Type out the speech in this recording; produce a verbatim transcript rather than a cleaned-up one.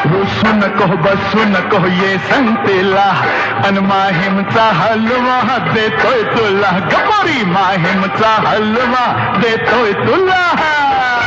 रुसू नको बसू नको ये सांगतेला अन माहीमचा हलवा देतोय तुला गपोरी माहीमचा हलवा देतोय तुला